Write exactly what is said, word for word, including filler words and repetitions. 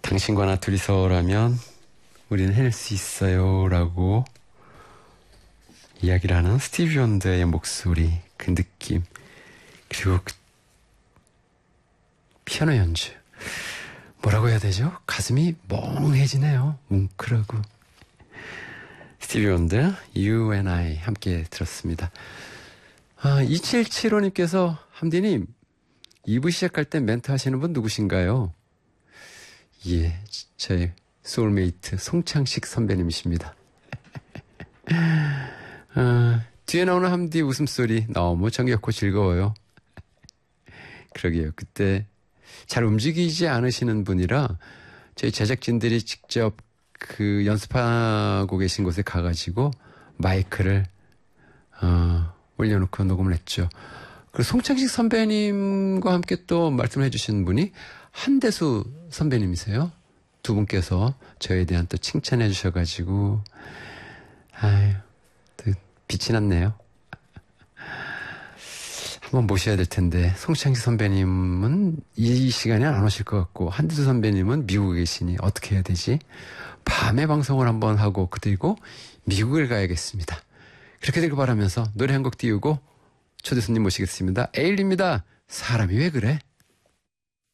당신과 나 둘이서라면 우리는 해낼 수 있어요 라고 이야기를 하는 스티비 원더의 목소리, 그 느낌, 그리고 그 피아노 연주, 뭐라고 해야 되죠? 가슴이 멍해지네요. 뭉클하고. 스티비 원더, You and I 함께 들었습니다. 아, 이칠칠오님께서 함디님, 이 부 시작할 때 멘트 하시는 분 누구신가요? 예, 저의 소울메이트 송창식 선배님이십니다. 아, 뒤에 나오는 함디 웃음소리 너무 정겹고 즐거워요. 그러게요. 그때 잘 움직이지 않으시는 분이라 저희 제작진들이 직접 그 연습하고 계신 곳에 가가지고 마이크를 어, 올려놓고 녹음을 했죠. 그리고 송창식 선배님과 함께 또 말씀을 해주신 분이 한대수 선배님이세요. 두 분께서 저에 대한 또 칭찬해 주셔가지고 아유, 또 빛이 났네요. 한번 모셔야 될 텐데 송창식 선배님은 이 시간에 안 오실 것 같고 한대수 선배님은 미국에 계시니 어떻게 해야 되지? 밤에 방송을 한번 하고 그리고 미국을 가야겠습니다. 그렇게 되길 바라면서 노래 한 곡 띄우고 초대 손님 모시겠습니다. 에일리입니다. 사람이 왜 그래?